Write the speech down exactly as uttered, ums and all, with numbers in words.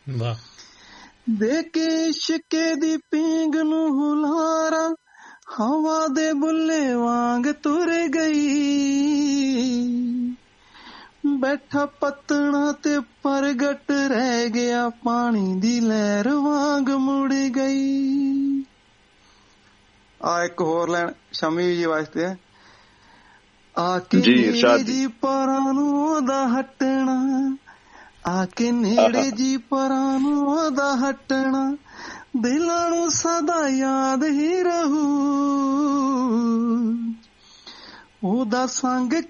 ਦੇ ਕੇ ਇਸ਼ਕੇ ਦੀ ਪੀਂਗ ਨੂੰ ਹੁਲਾਰਾ ਹਵਾ ਦੇ ਬੁੱਲੇ ਵਾਂਗ ਤੁਰ ਗਈ। ਬੈਠਾ ਪਤਣਾ ਤੇ ਪ੍ਰਗਟ ਰਹਿ ਗਿਆ, ਪਾਣੀ ਦੀ ਲਹਿਰ ਵਾਂਗ ਮੁੜ ਗਈ। ਆ ਇੱਕ ਹੋਰ ਲੈਣ ਸ਼ਮੀ ਜੀ ਵਾਸਤੇ ਹੈ। ਆ ਕੇ ਨੇੜੇ ਜੀ ਪਰਾਂ ਨੂੰ ਉਹਦਾ ਹਟਣਾ, ਆ ਕੇ ਨੇੜੇ ਜੀ ਪਰਾਂ ਨੂੰ ਉਹਦਾ ਹਟਣਾ, ਦਿਲਾਂ ਨੂੰ ਸਦਾ ਯਾਦ ਹੀ ਰਹੂ। ਉਹਦਾ ਸੰਗ